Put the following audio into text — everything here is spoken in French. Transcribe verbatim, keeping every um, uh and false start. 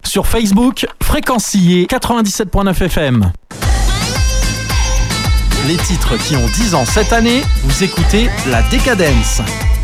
Sur Facebook, Fréquencier quatre-vingt-dix-sept virgule neuf F M. Les titres qui ont dix ans cette année, vous écoutez La Décadence.